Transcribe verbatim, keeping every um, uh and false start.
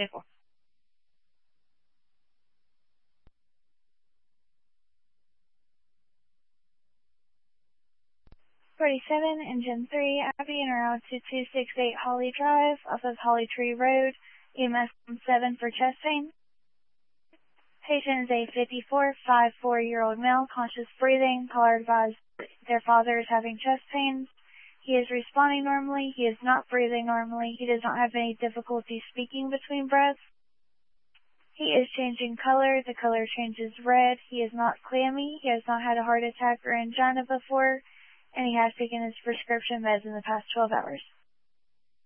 vehicle. forty-seven, Engine three, Abby en route to two sixty-eight Holly Drive off of Holly Tree Road, E M S seven for chest pain. Patient is a fifty-four, five-four-year-old male, conscious breathing. Caller advised their father is having chest pains. He is responding normally. He is not breathing normally. He does not have any difficulty speaking between breaths. He is changing color. The color changes red. He is not clammy. He has not had a heart attack or angina before, and he has taken his prescription meds in the past twelve hours.